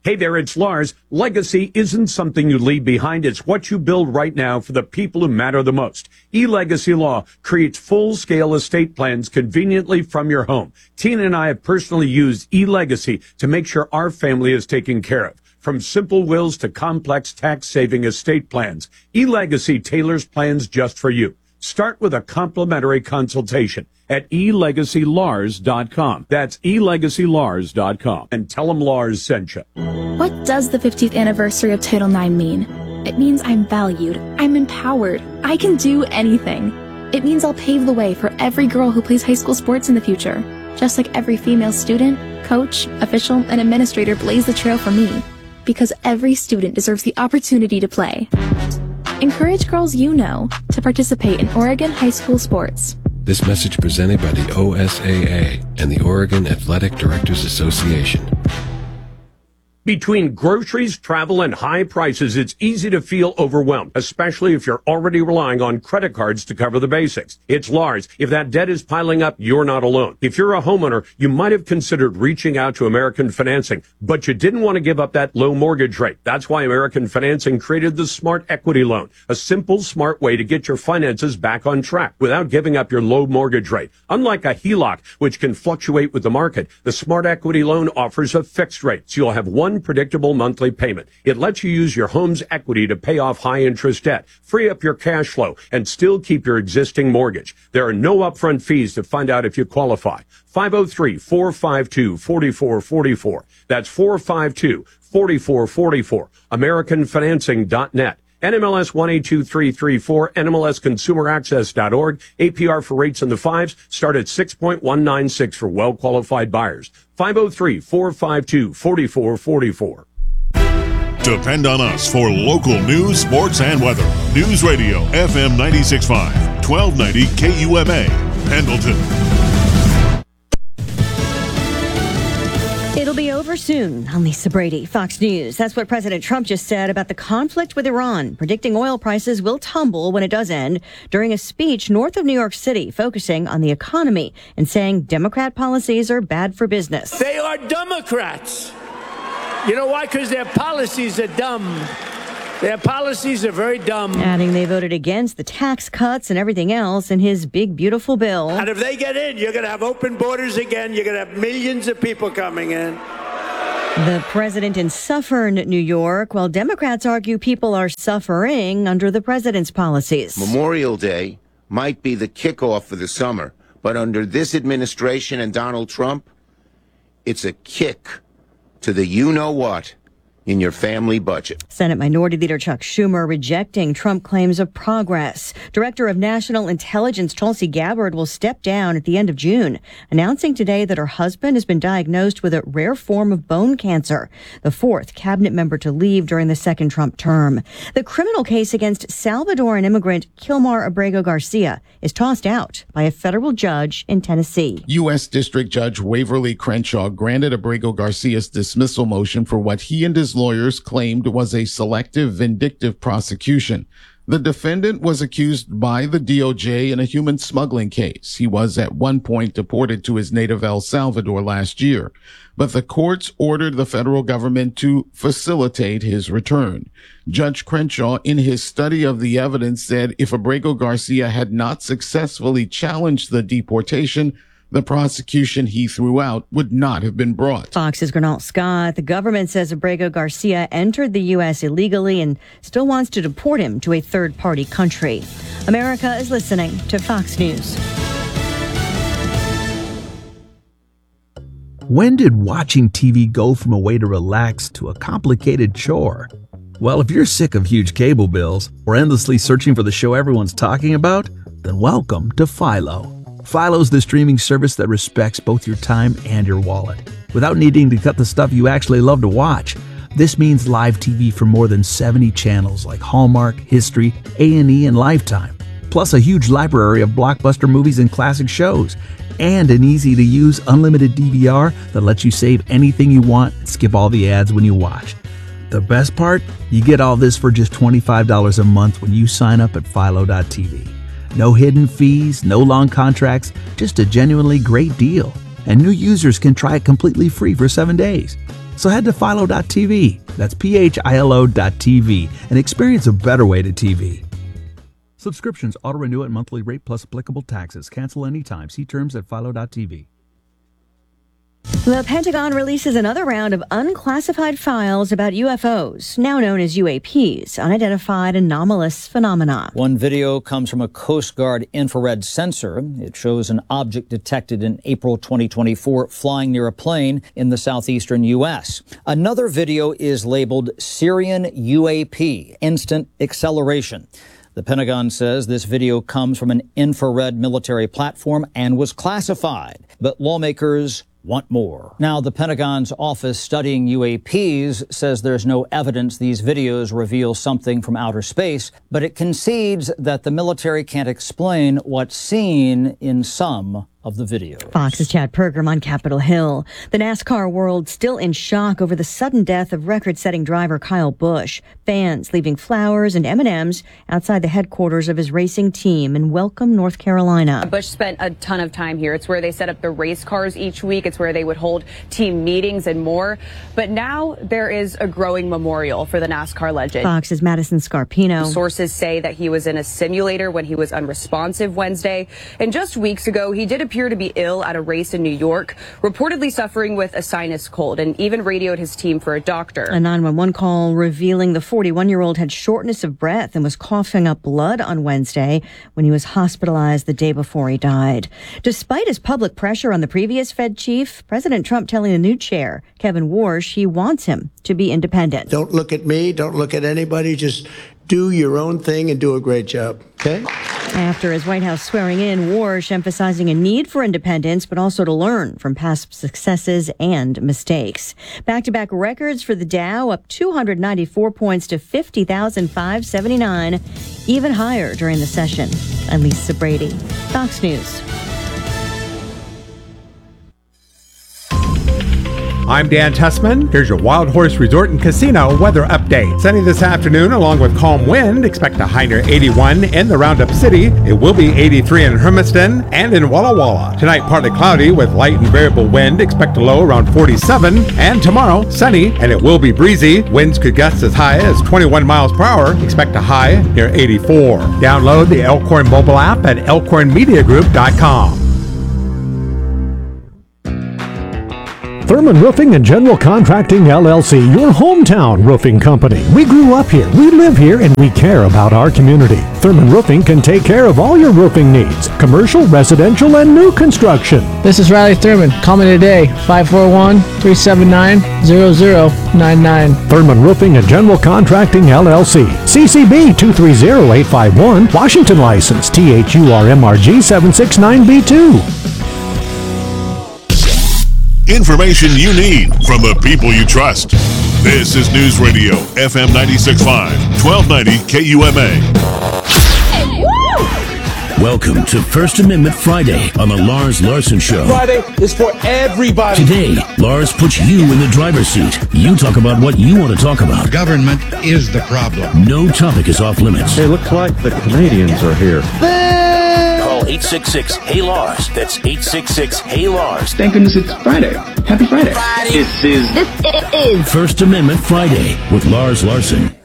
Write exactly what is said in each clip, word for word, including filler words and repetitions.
Hey there, it's Lars. Legacy isn't something you leave behind. It's what you build right now for the people who matter the most. eLegacy Law creates full-scale estate plans conveniently from your home. Tina and I have personally used eLegacy to make sure our family is taken care of. From simple wills to complex tax-saving estate plans, eLegacy tailors plans just for you. Start with a complimentary consultation at e legacy lars dot com. That's e legacy lars dot com. And tell them Lars sent you. What does the fiftieth anniversary of Title nine mean? It means I'm valued, I'm empowered, I can do anything. It means I'll pave the way for every girl who plays high school sports in the future, just like every female student, coach, official, and administrator blazed the trail for me. Because every student deserves the opportunity to play. Encourage girls you know to participate in Oregon high school sports. This message presented by the O S A A and the Oregon Athletic Directors Association. Between groceries, travel, and high prices, it's easy to feel overwhelmed, especially if you're already relying on credit cards to cover the basics. It's Lars. If that debt is piling up, you're not alone. If you're a homeowner, you might have considered reaching out to American Financing, but you didn't want to give up that low mortgage rate. That's why American Financing created the Smart Equity Loan, a simple, smart way to get your finances back on track without giving up your low mortgage rate. Unlike a H E L O C, which can fluctuate with the market, the Smart Equity Loan offers a fixed rate, so you'll have one predictable monthly payment. It lets you use your home's equity to pay off high interest debt, free up your cash flow, and still keep your existing mortgage. There are no upfront fees to find out if you qualify. five oh three, four five two, four four four four. That's four five two, four four four four. American Financing dot net. N M L S one eight two three three four, N M L S consumer access dot org. A P R for rates in the fives start at six point one nine six for well-qualified buyers. five oh three, four five two, four four four four. Depend on us for local news, sports, and weather. News Radio, F M ninety-six point five, twelve ninety K U M A, Pendleton. It'll be over soon. I'm Lisa Brady, Fox News. That's what President Trump just said about the conflict with Iran, predicting oil prices will tumble when it does end during a speech north of New York City focusing on the economy and saying Democrat policies are bad for business. They are Democrats. You know why? Because their policies are dumb. Their policies are very dumb. Adding they voted against the tax cuts and everything else in his big, beautiful bill. And if they get in, you're going to have open borders again. You're going to have millions of people coming in. The president in Suffern, New York, while Democrats argue people are suffering under the president's policies. Memorial Day might be the kickoff for the summer, but under this administration and Donald Trump, it's a kick to the you-know-what in your family budget. Senate Minority Leader Chuck Schumer rejecting Trump claims of progress. Director of National Intelligence Tulsi Gabbard will step down at the end of June, announcing today that her husband has been diagnosed with a rare form of bone cancer, the fourth cabinet member to leave during the second Trump term. The criminal case against Salvadoran immigrant Kilmar Abrego Garcia is tossed out by a federal judge in Tennessee. U S. District Judge Waverly Crenshaw granted Abrego Garcia's dismissal motion for what he and his lawyers claimed was a selective, vindictive prosecution. The defendant was accused by the D O J in a human smuggling case. He was at one point deported to his native El Salvador last year, but the courts ordered the federal government to facilitate his return. Judge Crenshaw, in his study of the evidence, said if Abrego Garcia had not successfully challenged the deportation, the prosecution he threw out would not have been brought. Fox's Gernal Scott. The government says Abrego Garcia entered the U S illegally and still wants to deport him to a third-party country. America is listening to Fox News. When did watching T V go from a way to relax to a complicated chore? Well, if you're sick of huge cable bills or endlessly searching for the show everyone's talking about, then welcome to Philo. Philo's the streaming service that respects both your time and your wallet, without needing to cut the stuff you actually love to watch. This means live T V from more than seventy channels like Hallmark, History, A and E, and Lifetime, plus a huge library of blockbuster movies and classic shows, and an easy-to-use unlimited D V R that lets you save anything you want and skip all the ads when you watch. The best part? You get all this for just twenty-five dollars a month when you sign up at Philo dot T V. No hidden fees, no long contracts, just a genuinely great deal. and new users can try it completely free for seven days. So head to philo dot t v, that's P H I L O dot T V, and experience a better way to T V. Subscriptions auto-renew at monthly rate plus applicable taxes. Cancel anytime. See terms at philo dot t v. The Pentagon releases another round of unclassified files about U F Os, now known as U A Ps, unidentified anomalous phenomena. One video comes from a Coast Guard infrared sensor. It shows an object detected in April twenty twenty-four flying near a plane in the southeastern U S. Another video is labeled Syrian U A P, Instant Acceleration. The Pentagon says this video comes from an infrared military platform and was classified, but lawmakers want more. Now, the Pentagon's office studying U A Ps says there's no evidence these videos reveal something from outer space, but it concedes that the military can't explain what's seen in some of the video. Fox's Chad Pergram on Capitol Hill. The NASCAR world still in shock over the sudden death of record-setting driver Kyle Busch. Fans leaving flowers and M and M's outside the headquarters of his racing team in Welcome, North Carolina. Busch spent a ton of time here. It's where they set up the race cars each week. It's where they would hold team meetings and more. But now there is a growing memorial for the NASCAR legend. Fox's Madison Scarpino. Sources say that he was in a simulator when he was unresponsive Wednesday. And just weeks ago, he did appear to be ill at a race in New York, reportedly suffering with a sinus cold, and even radioed his team for a doctor. A nine one one call revealing the forty-one-year-old had shortness of breath and was coughing up blood on Wednesday when he was hospitalized the day before he died. Despite his public pressure on the previous Fed chief, President Trump telling the new chair, Kevin Warsh, he wants him to be independent. Don't look at me. Don't look at anybody. Just do your own thing and do a great job. Okay? After his White House swearing in, Warsh emphasizing a need for independence, but also to learn from past successes and mistakes. Back-to-back records for the Dow, up two hundred ninety-four points to fifty thousand five hundred seventy-nine, even higher during the session. I'm Lisa Brady, Fox News. I'm Dan Tussman. Here's your Wild Horse Resort and Casino weather update. Sunny this afternoon along with calm wind. Expect a high near eighty-one in the Roundup City. It will be eighty-three in Hermiston and in Walla Walla. Tonight partly cloudy with light and variable wind. Expect a low around forty-seven. And tomorrow sunny and it will be breezy. Winds could gust as high as twenty-one miles per hour. Expect a high near eighty-four. Download the Elkhorn mobile app at elkhorn media group dot com. Thurman Roofing and General Contracting, L L C, your hometown roofing company. We grew up here, we live here, and we care about our community. Thurman Roofing can take care of all your roofing needs, commercial, residential, and new construction. This is Riley Thurman. Call me today, five four one, three seven nine, zero zero nine nine. Thurman Roofing and General Contracting, L L C. C C B two three zero eight five one, Washington license, T H U R M R G seven six nine B two. Information you need from the people you trust. This is News Radio, F M ninety-six point five, twelve ninety K U M A. Welcome to First Amendment Friday on the Lars Larson Show. Friday is for everybody. Today, Lars puts you in the driver's seat. You talk about what you want to talk about. Government is the problem. No topic is off limits. It looks like the Canadians are here. Call eight six six, H E Y, L A R S. That's eight six six, H E Y, L A R S. Thank goodness it's Friday. Happy Friday. Friday. This is this is First Amendment Friday with Lars Larson.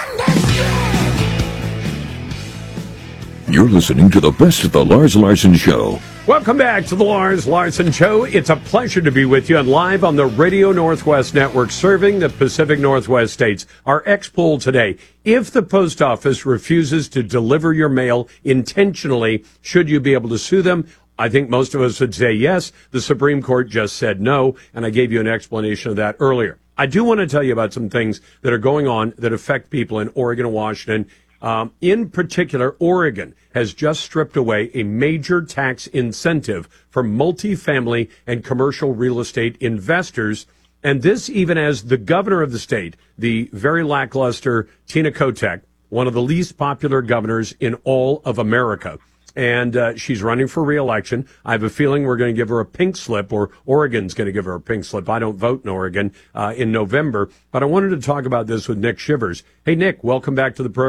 You're listening to the best of the Lars Larson Show. Welcome back to the Lars Larson Show. It's a pleasure to be with you and live on the Radio Northwest Network serving the Pacific Northwest states. Our X poll today: if the post office refuses to deliver your mail intentionally, should you be able to sue them? I think most of us would say yes. The Supreme Court just said no, and I gave you an explanation of that earlier. I do want to tell you about some things that are going on that affect people in Oregon and Washington. Um, in particular, Oregon has just stripped away a major tax incentive for multifamily and commercial real estate investors. And this even as the governor of the state, the very lackluster Tina Kotek, one of the least popular governors in all of America. And uh, she's running for re-election. I have a feeling we're going to give her a pink slip, or Oregon's going to give her a pink slip. I don't vote in Oregon uh, in November. But I wanted to talk about this with Nick Shivers. Hey, Nick, welcome back to the program.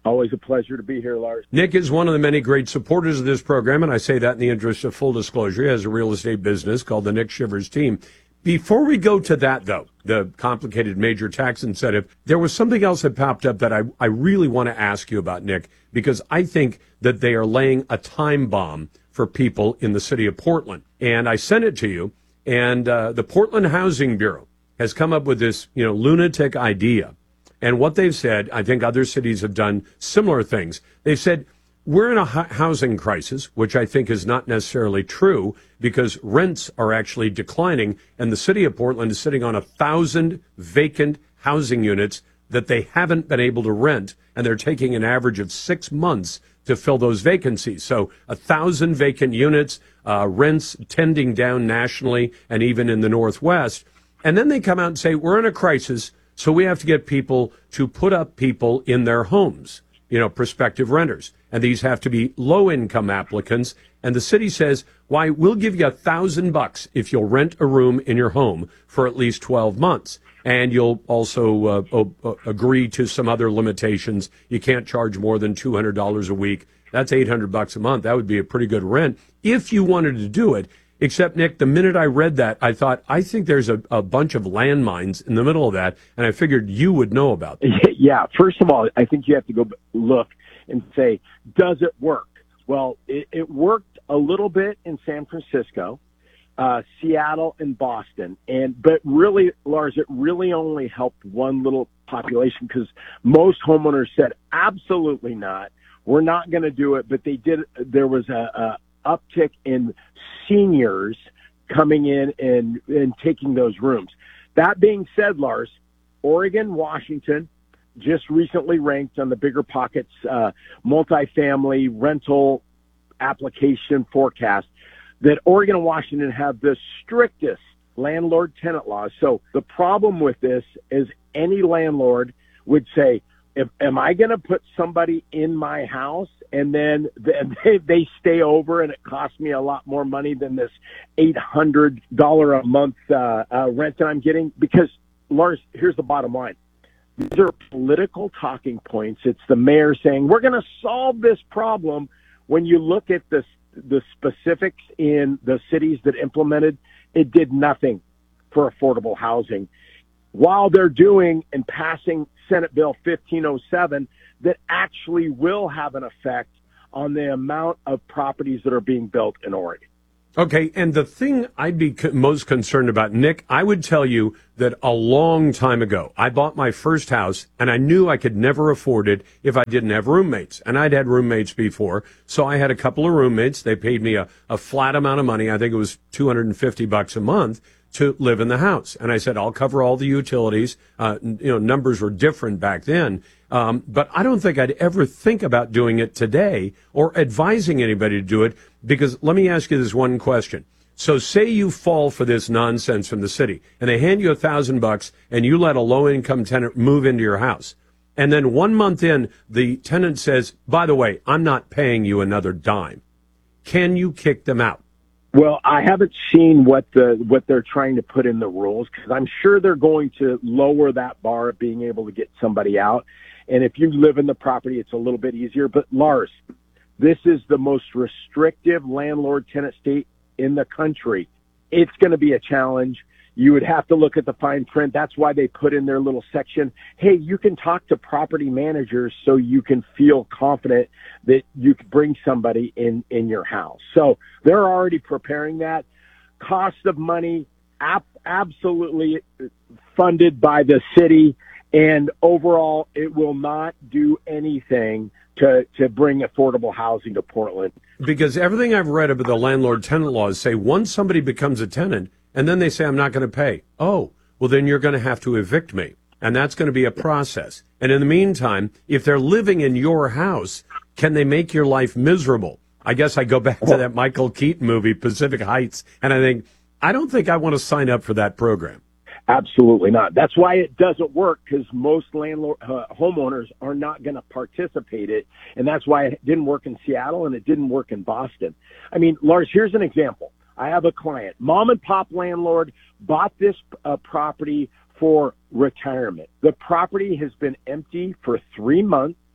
Always a pleasure to be here, Lars. Nick is one of the many great supporters of this program, and I say that in the interest of full disclosure. He has a real estate business called the Nick Shivers Team. Before we go to that, though, the complicated major tax incentive, there was something else that popped up that I, I really want to ask you about, Nick, because I think that they are laying a time bomb for people in the city of Portland. And I sent it to you, and uh, the Portland Housing Bureau has come up with this, you know, lunatic idea. And what they've said, I think other cities have done similar things. They've said, we're in a housing crisis, which I think is not necessarily true because rents are actually declining. And the city of Portland is sitting on a thousand vacant housing units that they haven't been able to rent. And they're taking an average of six months to fill those vacancies. So a thousand vacant units, uh, rents tending down nationally and even in the Northwest. And then they come out and say, we're in a crisis. So we have to get people to put up people in their homes, you know, prospective renters. And these have to be low-income applicants. And the city says, why, we'll give you a thousand bucks if you'll rent a room in your home for at least twelve months. And you'll also uh, uh, agree to some other limitations. You can't charge more than two hundred dollars a week. That's eight hundred bucks a month. That would be a pretty good rent if you wanted to do it. Except, Nick, the minute I read that, I thought, I think there's a, a bunch of landmines in the middle of that, and I figured you would know about them. Yeah, first of all, I think you have to go look and say, does it work? Well, it, it worked a little bit in San Francisco, uh, Seattle, and Boston, and but really, Lars, it really only helped one little population because most homeowners said, absolutely not, we're not going to do it, but they did. There was a, a uptick in seniors coming in and, and taking those rooms. That being said, Lars, Oregon, Washington just recently ranked on the Bigger Pockets uh, multifamily rental application forecast that Oregon and Washington have the strictest landlord-tenant laws. So the problem with this is any landlord would say, if, am I going to put somebody in my house and then they, they stay over and it costs me a lot more money than this eight hundred dollars a month uh, uh, rent that I'm getting? Because, Lars, here's the bottom line. These are political talking points. It's the mayor saying, we're going to solve this problem. When you look at the, the specifics in the cities that implemented, it did nothing for affordable housing. While they're doing and passing Senate Bill fifteen oh seven that actually will have an effect on the amount of properties that are being built in Oregon. Okay, and the thing I'd be co- most concerned about, Nick, I would tell you that a long time ago, I bought my first house, and I knew I could never afford it if I didn't have roommates. And I'd had roommates before, so I had a couple of roommates. They paid me a, a flat amount of money. I think it was two hundred fifty bucks a month to live in the house. And I said, I'll cover all the utilities. Uh, you know, numbers were different back then. Um, but I don't think I'd ever think about doing it today or advising anybody to do it, because let me ask you this one question. So say you fall for this nonsense from the city and they hand you a thousand bucks and you let a low income tenant move into your house. And then one month in, the tenant says, by the way, I'm not paying you another dime. Can you kick them out? Well, I haven't seen what the what they're trying to put in the rules, because I'm sure they're going to lower that bar of being able to get somebody out. And if you live in the property, it's a little bit easier. But Lars, this is the most restrictive landlord-tenant state in the country. It's going to be a challenge. You would have to look at the fine print. That's why they put in their little section, hey, you can talk to property managers so you can feel confident that you can bring somebody in, in your house. So they're already preparing that. Cost of money, ap- absolutely funded by the city. And overall, it will not do anything to, to bring affordable housing to Portland. Because everything I've read about the landlord-tenant laws say once somebody becomes a tenant, and then they say, I'm not going to pay. Oh, well, then you're going to have to evict me. And that's going to be a process. And in the meantime, if they're living in your house, can they make your life miserable? I guess I go back to that Michael Keaton movie, Pacific Heights, and I think, I don't think I want to sign up for that program. Absolutely not. That's why it doesn't work, because most landlord uh, homeowners are not going to participate in it. And that's why it didn't work in Seattle and it didn't work in Boston. I mean, Lars, here's an example. I have a client, mom and pop landlord, bought this uh, property for retirement. The property has been empty for three months.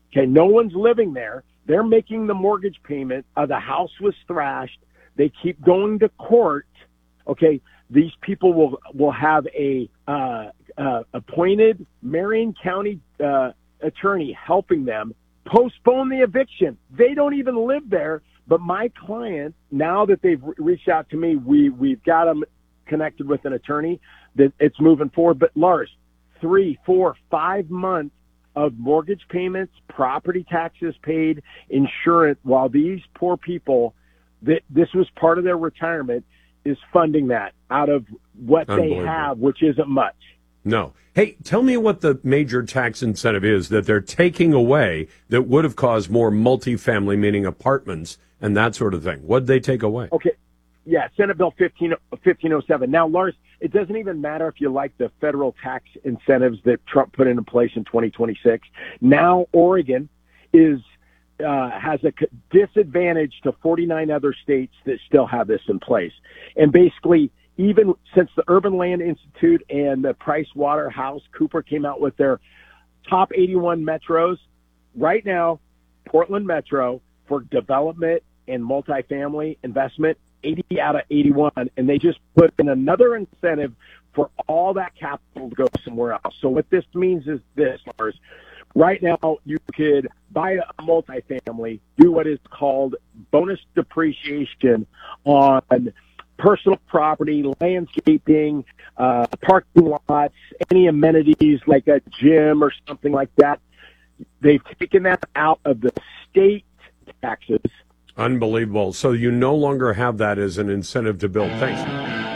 Okay, no one's living there. They're making the mortgage payment. Uh, the house was thrashed. They keep going to court. Okay, these people will will have a uh, uh, appointed Marion County uh, attorney helping them postpone the eviction. They don't even live there. But my client, now that they've re- reached out to me, we we've got them connected with an attorney that it's moving forward. But Lars, three, four, five months of mortgage payments, property taxes paid, insurance, while these poor people, that this was part of their retirement, is funding that out of what they have, which isn't much. No. Hey, tell me what the major tax incentive is that they're taking away that would have caused more multifamily, meaning apartments and that sort of thing. What'd they take away? Okay. Yeah, Senate Bill fifteen oh seven. Now, Lars, it doesn't even matter if you like the federal tax incentives that Trump put into place in twenty twenty-six. Now, Oregon is uh, has a disadvantage to forty-nine other states that still have this in place. And basically, even since the Urban Land Institute and the Price Waterhouse Cooper came out with their top eighty-one metros, right now, Portland Metro for development and multifamily investment, eighty out of eighty-one, and they just put in another incentive for all that capital to go somewhere else. So what this means is this, Lars. Right now, you could buy a multifamily, do what is called bonus depreciation on personal property, landscaping, uh, parking lots, any amenities like a gym or something like that. They've taken that out of the state taxes. Unbelievable. So you no longer have that as an incentive to build. Thanks.